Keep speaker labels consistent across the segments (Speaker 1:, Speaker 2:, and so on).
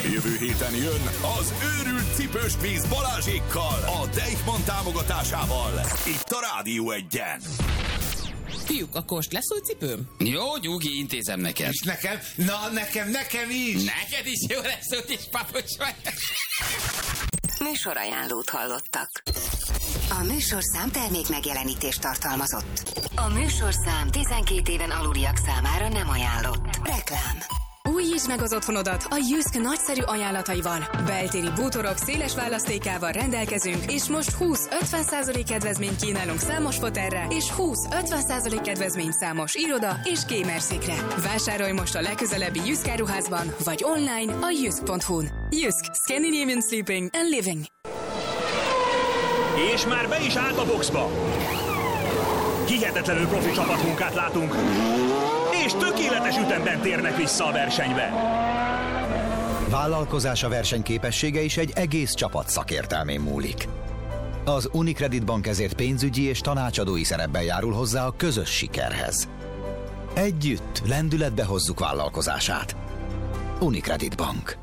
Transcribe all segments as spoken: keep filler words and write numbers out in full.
Speaker 1: Jövő héten jön az őrült cipős kvíz Balázsékkal, a Deichmann támogatásával. Itt a Rádió Egyen.
Speaker 2: Fiúk, akkor most lesz új cipőm?
Speaker 3: Jó, nyugi, intézem neked.
Speaker 4: És nekem? Na, nekem, nekem is.
Speaker 3: Neked is jó lesz, úgy is papucs vagy.
Speaker 5: Műsorajánlót hallottak. A műsorszám termék megjelenítést tartalmazott. A műsorszám tizenkét éven aluliak számára nem ajánlott. Reklám.
Speaker 6: Újítsd meg az otthonodat a Jysk nagyszerű ajánlataival. Beltéri bútorok széles választékával rendelkezünk, és most húsz-ötven százalék kedvezményt kínálunk számos fotelre, és húsz-ötven százalék kedvezményt számos iroda és gamerszékre. Vásárolj most a legközelebbi Jysk áruházban, vagy online a jysk pont hu-n. Jysk. Scandinavian Sleeping and Living.
Speaker 7: És már be is állt a boxba. Hihetetlenül profi csapatmunkát látunk, és tökéletes ütemben térnek vissza a versenybe.
Speaker 8: Vállalkozása versenyképessége is egy egész csapat szakértelmén múlik. Az Unicredit Bank ezért pénzügyi és tanácsadói szerepben járul hozzá a közös sikerhez. Együtt lendületbe hozzuk vállalkozását. Unicredit Bank.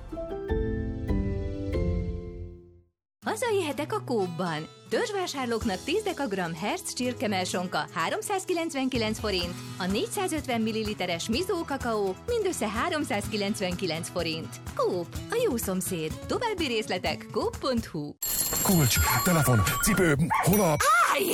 Speaker 9: Hazaéhetek a Coopban. Törzsvásárlóknak tíz dekagramm Herz csirkemelsonka háromszázkilencvenkilenc forint, a négyszázötven milliliteres Mizó kakaó mindössze háromszázkilencvenkilenc forint. Coop, a jó szomszéd. További részletek coop pont hu.
Speaker 10: Kulcs, telefon, cipő, hol a...
Speaker 9: Állj!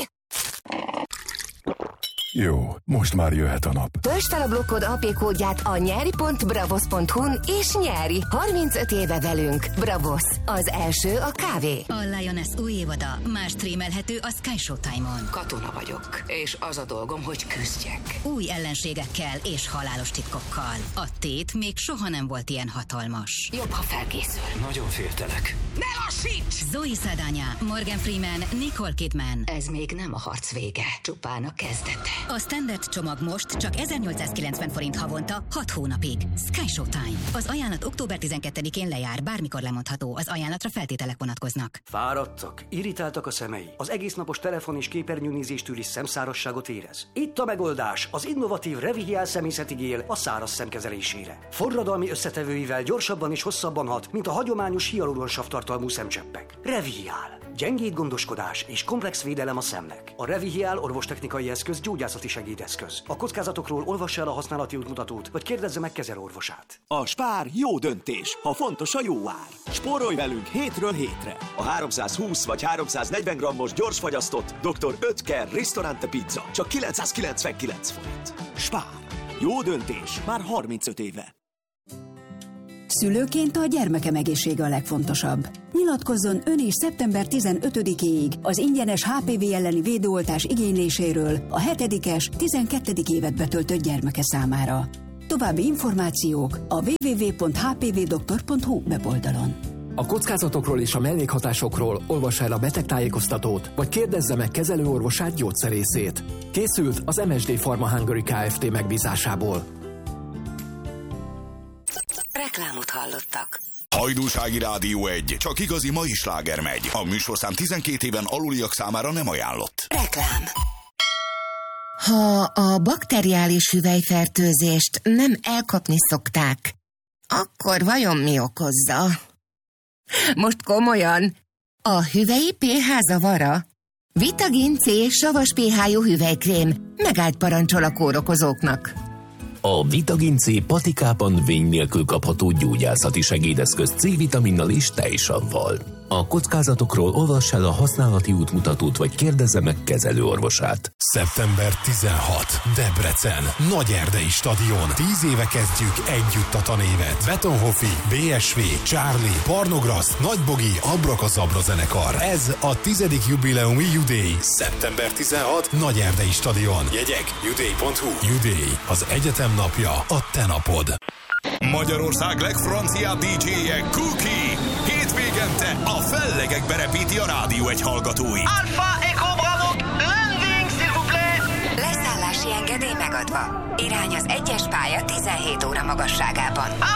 Speaker 10: Jó, most már jöhet a nap.
Speaker 5: Töltsd fel a blokkod á pé kódját a nyeri pont bravos pont hu-n és nyeri. harmincöt éve velünk. Bravos, az első a kávé.
Speaker 11: A Lioness új évada már streamelhető a Sky Showtime-on.
Speaker 5: Katona vagyok, és az a dolgom, hogy küzdjek.
Speaker 11: Új ellenségekkel és halálos titkokkal. A tét még soha nem volt ilyen hatalmas.
Speaker 5: Jobb, ha felkészül.
Speaker 4: Nagyon féltelek.
Speaker 5: Ne lassíts!
Speaker 11: Zoe Saldana, Morgan Freeman, Nicole Kidman.
Speaker 5: Ez még nem a harc vége, csupán a kezdete.
Speaker 11: A standard csomag most csak ezernyolcszázkilencven forint havonta hat hónapig. Sky Showtime. Az ajánlat október tizenkettedikén lejár, bármikor lemondható. Az ajánlatra feltételek vonatkoznak.
Speaker 12: Fáradtak, irritáltak a szemei. Az egésznapos telefon és képernyőnézéstől is szemszárasságot érez. Itt a megoldás, az innovatív Revihial szemészeti gél a száraz szem kezelésére. Forradalmi összetevőivel gyorsabban és hosszabban hat, mint a hagyományos hialuronsav tartalmú szemcseppek. Revihial. Gyengéd gondoskodás és komplex védelem a szemnek. A Revihial orvostechnikai eszköz gyógyászati segédeszköz. A kockázatokról olvassa el a használati útmutatót, vagy kérdezze meg kezelőorvosát.
Speaker 13: A Spár jó döntés, ha fontos a jó ár. Spórolj velünk hétről hétre. A háromszázhúsz vagy háromszáznegyven grammos gyorsfagyasztott doktor Oetker Ristorante Pizza csak kilencszázkilencvenkilenc forint. Spár. Jó döntés már harmincöt éve.
Speaker 14: Szülőként a gyermekem egészsége a legfontosabb. Nyilatkozzon ön is szeptember tizenötödikéig az ingyenes há pé vé elleni védőoltás igényléséről a hetedikes, tizenkettedik évet betöltött gyermeke számára. További információk a double-u double-u double-u pont h p v doktor pont hu weboldalon.
Speaker 15: A kockázatokról és a mellékhatásokról olvassa el a betegtájékoztatót, vagy kérdezze meg kezelőorvosát, gyógyszerészét. Készült az em es dé Pharma Hungary Kft. Megbízásából.
Speaker 5: Reklámot hallottak.
Speaker 1: Hajdúsági Rádió egy. Csak igazi mai sláger megy. A műsorszám tizenkét éven aluliak számára nem ajánlott.
Speaker 5: Reklám. Ha a bakteriális hüvelyfertőzést nem elkapni szokták, akkor vajon mi okozza? Most komolyan, a hüvelyi pé há zavara? Vitagin C savas pé há-jú hüvelykrém megállt parancsol a kórokozóknak.
Speaker 16: A Vitagin C patikában vény nélkül kapható gyógyászati segédeszköz C-vitaminnal és tejsavval. A kockázatokról olvass el a használati útmutatót, vagy kérdezze meg kezelőorvosát.
Speaker 10: szeptember tizenhatodika. Debrecen. Nagyerdei stadion. Tíz éve kezdjük együtt a tanévet. Betonhofi, bé es vé, Charlie, Pornograssz, Nagybogi, Abrakazabra zenekar. Ez a tizedik jubileumi Judéi. szeptember tizenhatodika. Nagyerdei stadion. Jegyek judei pont hu. Judéi. Az egyetem napja a te napod.
Speaker 1: Magyarország legfranciább dé dzséje Cookie. Hétvégente a fellegekbe repíti a Rádió egy hallgatói.
Speaker 17: Alpha Echo Bravo, landing, s'il vous plaît!
Speaker 5: Leszállási engedély megadva. Irány az egyes pálya tizenhét óra magasságában.